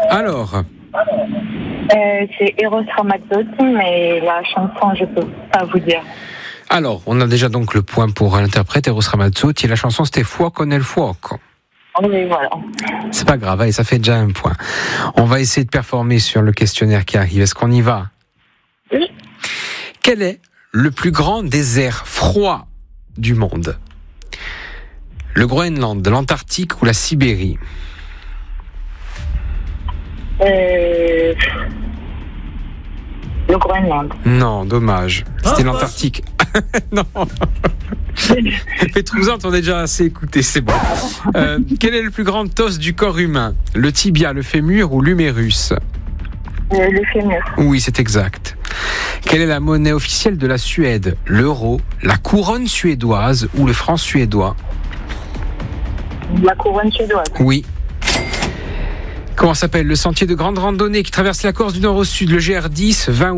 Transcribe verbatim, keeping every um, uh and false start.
Alors Euh, c'est Eros Ramazzotti, mais la chanson, je peux pas vous dire. Alors, on a déjà donc le point pour l'interprète, Eros Ramazzotti, et la chanson c'était Fuoco nel fuoco. Oui, voilà. C'est pas grave, allez, ça fait déjà un point. On va essayer de performer sur le questionnaire qui arrive. Est-ce qu'on y va ? Oui. Quel est le plus grand désert froid du monde ? Le Groenland, l'Antarctique ou la Sibérie ? Euh... Le Groenland. Non, dommage. C'était l'Antarctique. Non. Pétrouzan, on est déjà assez écouté, c'est bon. Euh, quel est le plus grand os du corps humain ? Le tibia, le fémur ou l'humérus ? Euh, le fémur. Oui, c'est exact. Quelle est la monnaie officielle de la Suède ? L'euro, la couronne suédoise ou le franc suédois ? La couronne suédoise. Oui. Comment s'appelle le sentier de grande randonnée qui traverse la Corse du nord au sud, le G R dix, vingt ou trente ?